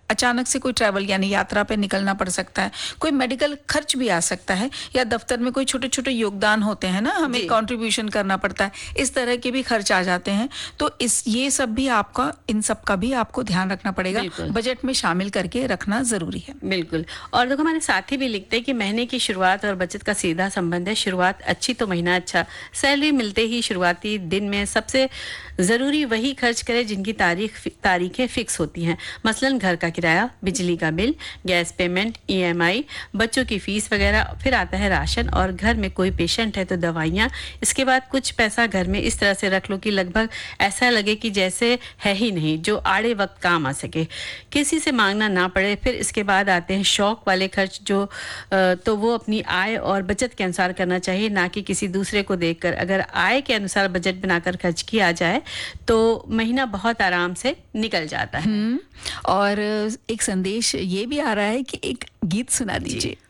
अचानक से कोई ट्रैवल यानी यात्रा पे निकलना पड़ सकता है, कोई मेडिकल खर्च भी आ सकता है, या दफ्तर में कोई छोटे-छोटे योगदान होते हैं ना, हमें जी, कंट्रीब्यूशन करना पड़ता है, इस तरह के भी खर्च आ जाते हैं। तो इस ये सब भी आपका इन सब का भी आपको ध्यान रखना पड़ेगा, बिल्कुल। बजट में शामिल करके रखना ज़रूरी है। बिल्कुल। और देखो हमारे साथी भी लिखते हैं कि महीने की शुरुआत और बचत का सीधा संबंध है। शुरुआत अच्छी तो महीना अच्छा। सैलरी मिलते ही शुरुआती दिन में सबसे ज़रूरी वही खर्च करें जिनकी तारीखें फिक्स होती हैं। मसलन घर का किराया, बिजली का बिल, गैस पेमेंट, ईएमआई, बच्चों की फीस वगैरह। फिर आता है राशन, और घर में कोई पेशेंट है तो दवाइयाँ। इसके बाद कुछ पैसा घर में इस तरह से रख लो कि लगभग ऐसा लगे कि जैसे है ही नहीं, जो आड़े वक्त काम आ सके, किसी से मांगना ना पड़े। फिर इसके बाद आते हैं शौक वाले खर्च, जो तो वो अपनी आय और बचत के अनुसार करना चाहिए, ना कि किसी दूसरे को देखकर। अगर आय के अनुसार बजट बनाकर खर्च किया जाए तो महीना बहुत आराम से निकल जाता है। और एक संदेश ये भी आ रहा है कि एक गीत सुना जी, दीजिए।